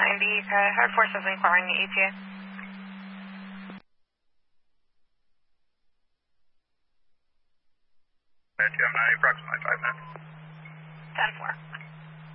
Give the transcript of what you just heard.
Hard Forces inquiring the ETA. TM 90, approximately 5 minutes. 10-4.